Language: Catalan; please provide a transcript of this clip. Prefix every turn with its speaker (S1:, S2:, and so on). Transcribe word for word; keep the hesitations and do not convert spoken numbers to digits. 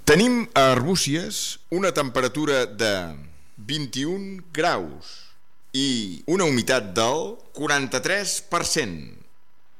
S1: Tenim a Arbúcies una temperatura de vint-i-un graus i una humitat del quaranta-tres per cent.